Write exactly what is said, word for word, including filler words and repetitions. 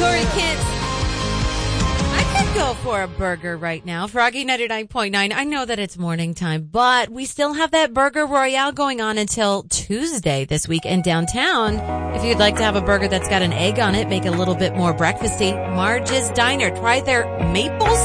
Corey Kent. I could go for a burger right now. Froggy ninety-nine point nine. I know that it's morning time, but we still have that Burger Royale going on until Tuesday this week in downtown. If you'd like to have a burger that's got an egg on it, make it a little bit more breakfasty, Marge's Diner. Try their maple